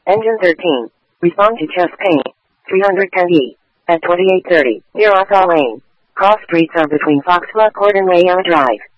Engine 13. Respond to chest pain. 310E. At 2830. Near Othall Lane. Cross streets are between Foxflood Court and Layella Drive.